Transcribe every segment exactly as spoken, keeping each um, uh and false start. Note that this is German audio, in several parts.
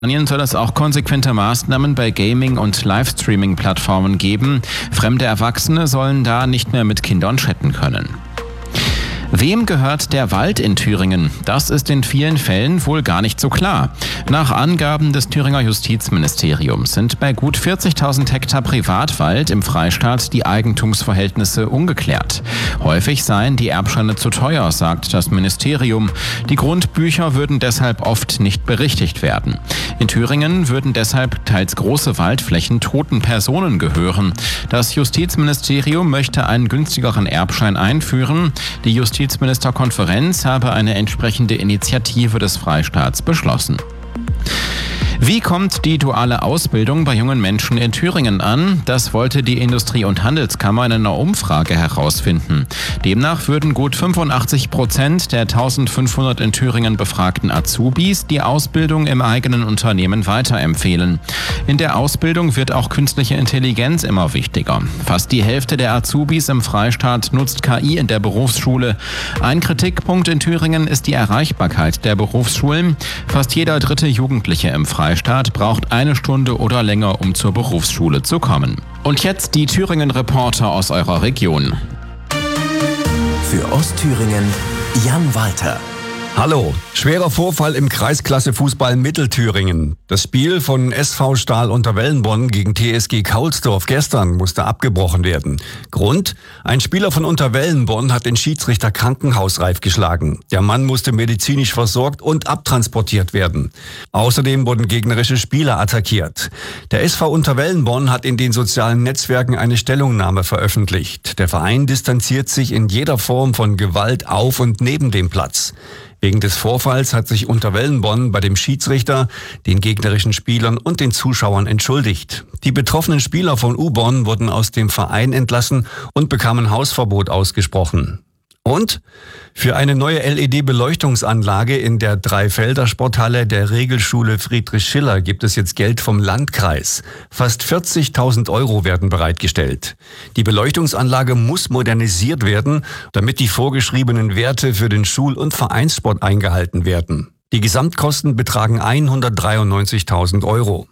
Großbritannien soll es auch konsequente Maßnahmen bei Gaming- und Livestreaming-Plattformen geben. Fremde Erwachsene sollen da nicht mehr mit Kindern chatten können. Wem gehört der Wald in Thüringen? Das ist in vielen Fällen wohl gar nicht so klar. Nach Angaben des Thüringer Justizministeriums sind bei gut vierzigtausend Hektar Privatwald im Freistaat die Eigentumsverhältnisse ungeklärt. Häufig seien die Erbscheine zu teuer, sagt das Ministerium. Die Grundbücher würden deshalb oft nicht berichtigt werden. In Thüringen würden deshalb teils große Waldflächen toten Personen gehören. Das Justizministerium möchte einen günstigeren Erbschein einführen. Die Justiz Justizministerkonferenz habe eine entsprechende Initiative des Freistaats beschlossen. Wie kommt die duale Ausbildung bei jungen Menschen in Thüringen an? Das wollte die Industrie- und Handelskammer in einer Umfrage herausfinden. Demnach würden gut fünfundachtzig Prozent der eintausendfünfhundert in Thüringen befragten Azubis die Ausbildung im eigenen Unternehmen weiterempfehlen. In der Ausbildung wird auch künstliche Intelligenz immer wichtiger. Fast die Hälfte der Azubis im Freistaat nutzt K I in der Berufsschule. Ein Kritikpunkt in Thüringen ist die Erreichbarkeit der Berufsschulen. Fast jeder dritte Jugendliche im Freistaat Staat braucht eine Stunde oder länger, um zur Berufsschule zu kommen. Und jetzt die Thüringen-Reporter aus eurer Region. Für Ostthüringen Jan Walter. Hallo, schwerer Vorfall im Kreisklasse-Fußball Mittelthüringen. Das Spiel von S V Stahl Unterwellenbonn gegen T S G Kaulsdorf gestern musste abgebrochen werden. Grund? Ein Spieler von Unterwellenbonn hat den Schiedsrichter krankenhausreif geschlagen. Der Mann musste medizinisch versorgt und abtransportiert werden. Außerdem wurden gegnerische Spieler attackiert. Der S V Unterwellenbonn hat in den sozialen Netzwerken eine Stellungnahme veröffentlicht. Der Verein distanziert sich in jeder Form von Gewalt auf und neben dem Platz. Wegen des Vorfalls hat sich Unterwellenbonn bei dem Schiedsrichter, den gegnerischen Spielern und den Zuschauern entschuldigt. Die betroffenen Spieler von U-Bonn wurden aus dem Verein entlassen und bekamen Hausverbot ausgesprochen. Und für eine neue L E D-Beleuchtungsanlage in der Dreifelder-Sporthalle der Regelschule Friedrich Schiller gibt es jetzt Geld vom Landkreis. Fast vierzigtausend Euro werden bereitgestellt. Die Beleuchtungsanlage muss modernisiert werden, damit die vorgeschriebenen Werte für den Schul- und Vereinssport eingehalten werden. Die Gesamtkosten betragen hundertdreiundneunzigtausend Euro.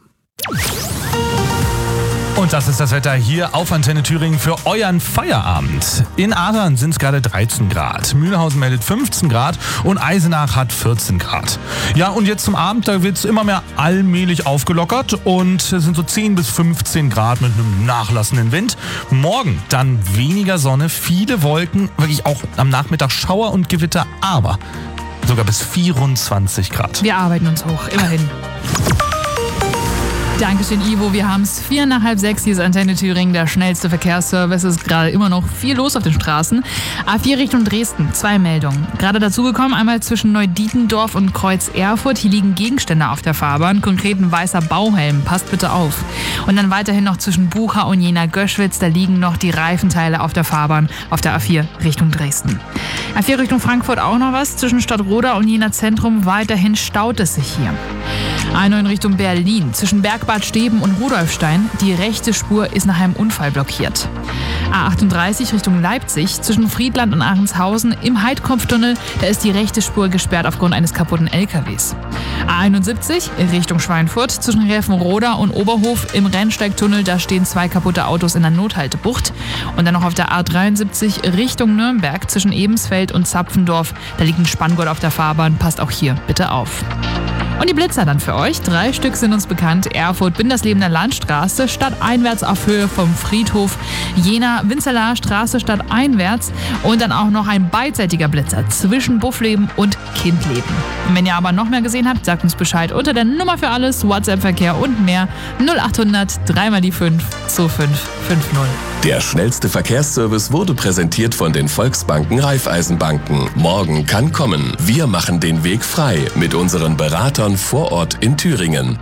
Und das ist das Wetter hier auf Antenne Thüringen für euren Feierabend. In Adern sind es gerade dreizehn Grad, Mühlhausen meldet fünfzehn Grad und Eisenach hat vierzehn Grad. Ja, und jetzt zum Abend, da wird es immer mehr allmählich aufgelockert und es sind so zehn bis fünfzehn Grad mit einem nachlassenden Wind. Morgen dann weniger Sonne, viele Wolken, wirklich auch am Nachmittag Schauer und Gewitter, aber sogar bis vierundzwanzig Grad. Wir arbeiten uns hoch, immerhin. Dankeschön, Ivo. Wir haben es vier nach halb sechs. Hier ist Antenne Thüringen, der schnellste Verkehrsservice. Es ist gerade immer noch viel los auf den Straßen. A vier Richtung Dresden, zwei Meldungen. Gerade dazugekommen, einmal zwischen Neudietendorf und Kreuz Erfurt. Hier liegen Gegenstände auf der Fahrbahn, konkret ein weißer Bauhelm. Passt bitte auf. Und dann weiterhin noch zwischen Bucha und Jena-Göschwitz. Da liegen noch die Reifenteile auf der Fahrbahn auf der A vier Richtung Dresden. A vier Richtung Frankfurt auch noch was. Zwischen Stadtroda und Jena Zentrum weiterhin staut es sich hier. A neun Richtung Berlin. Zwischen Bergbad Steben und Rudolfstein. Die rechte Spur ist nach einem Unfall blockiert. A achtunddreißig Richtung Leipzig. Zwischen Friedland und Ahrendshausen im Heidkopftunnel. Da ist die rechte Spur gesperrt aufgrund eines kaputten L K Ws. A einundsiebzig Richtung Schweinfurt. Zwischen Refenroda und Oberhof im Rennsteigtunnel. Da stehen zwei kaputte Autos in der Nothaltebucht. Und dann noch auf der A dreiundsiebzig Richtung Nürnberg. Zwischen Ebensfeld und Zapfendorf. Da liegt ein Spanngurt auf der Fahrbahn. Passt auch hier bitte auf. Und die Blitzer dann für euch. Drei Stück sind uns bekannt. Erfurt, Bindersleben der Landstraße, stadteinwärts auf Höhe vom Friedhof. Jena, Winzerlaer Straße, stadteinwärts. Und dann auch noch ein beidseitiger Blitzer zwischen Buffleben und Kindleben. Und wenn ihr aber noch mehr gesehen habt, sagt uns Bescheid unter der Nummer für alles, WhatsApp-Verkehr und mehr null achthundert drei mal die fünf zwei fünf fünf null. Der schnellste Verkehrsservice wurde präsentiert von den Volksbanken Raiffeisenbanken. Morgen kann kommen. Wir machen den Weg frei mit unseren Beratern vor Ort in Thüringen.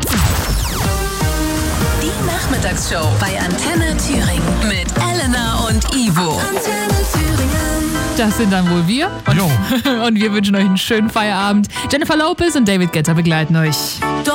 Die Nachmittagsshow bei Antenne Thüringen mit Elena und Ivo. Antenne Thüringen. Das sind dann wohl wir. Und, und wir wünschen euch einen schönen Feierabend. Jennifer Lopez und David Guetta begleiten euch.